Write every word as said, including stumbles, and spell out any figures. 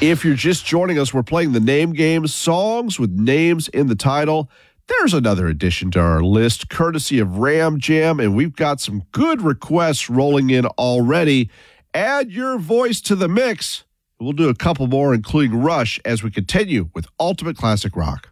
If you're just joining us, we're playing the name game, songs with names in the title. There's another addition to our list, courtesy of Ram Jam, and we've got some good requests rolling in already. Add your voice to the mix. We'll do a couple more, including Rush, as we continue with Ultimate Classic Rock.